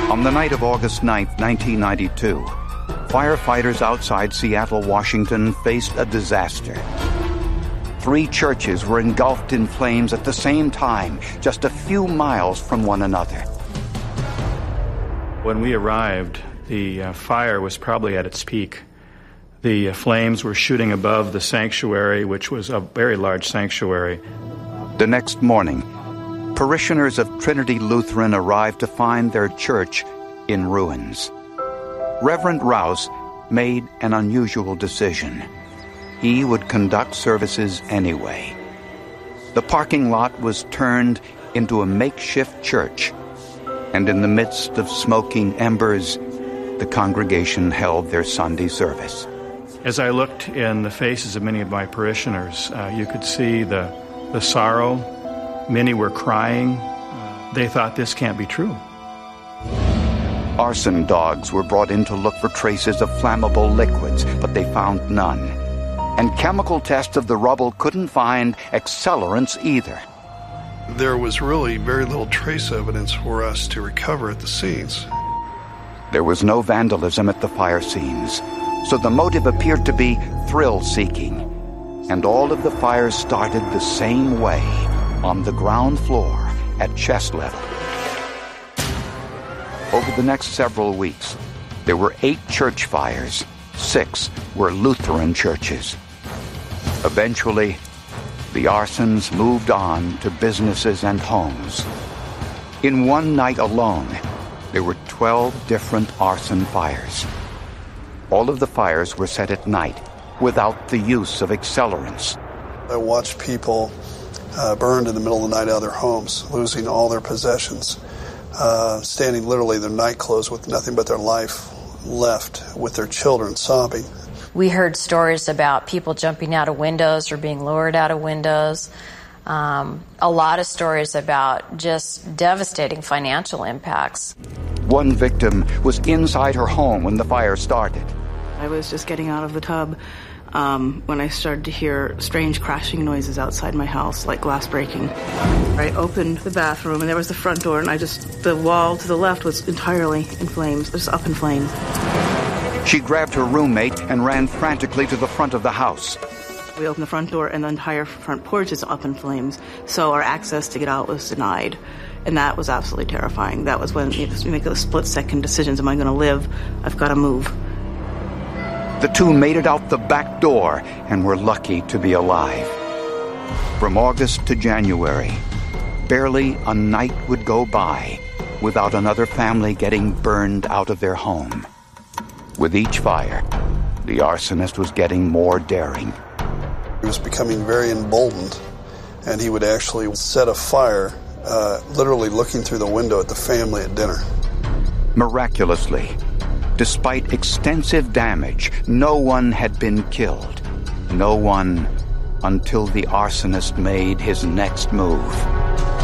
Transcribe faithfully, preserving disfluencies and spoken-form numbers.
On the night of August ninth, nineteen ninety-two, firefighters outside Seattle, Washington faced a disaster. Three churches were engulfed in flames at the same time, just a few miles from one another. When we arrived, the uh, fire was probably at its peak. The uh, flames were shooting above the sanctuary, which was a very large sanctuary. The next morning, parishioners of Trinity Lutheran arrived to find their church in ruins. Reverend Rouse made an unusual decision. He would conduct services anyway. The parking lot was turned into a makeshift church, and in the midst of smoking embers, the congregation held their Sunday service. As I looked in the faces of many of my parishioners, uh, you could see the, the sorrow. Many were crying. Uh, they thought, this can't be true. Arson dogs were brought in to look for traces of flammable liquids, but they found none. And chemical tests of the rubble couldn't find accelerants either. There was really very little trace evidence for us to recover at the scenes. There was no vandalism at the fire scenes, so the motive appeared to be thrill-seeking. And all of the fires started the same way, on the ground floor at chest level. Over the next several weeks, there were eight church fires. Six were Lutheran churches. Eventually, the arsons moved on to businesses and homes. In one night alone, there were twelve different arson fires. All of the fires were set at night, without the use of accelerants. I watched people uh, burned in the middle of the night out of their homes, losing all their possessions, uh, standing literally in their night clothes with nothing but their life left, with their children sobbing. We heard stories about people jumping out of windows or being lured out of windows. Um, a lot of stories about just devastating financial impacts. One victim was inside her home when the fire started. I was just getting out of the tub um, when I started to hear strange crashing noises outside my house, like glass breaking. I opened the bathroom, and there was the front door, and I just, the wall to the left was entirely in flames, just up in flames. She grabbed her roommate and ran frantically to the front of the house. We opened the front door, and the entire front porch is up in flames, so our access to get out was denied. And that was absolutely terrifying. That was when you make those split-second decisions. Am I going to live? I've got to move. The two made it out the back door and were lucky to be alive. From August to January, barely a night would go by without another family getting burned out of their home. With each fire, the arsonist was getting more daring. He was becoming very emboldened, and he would actually set a fire, uh, literally looking through the window at the family at dinner. Miraculously, despite extensive damage, no one had been killed. No one until the arsonist made his next move.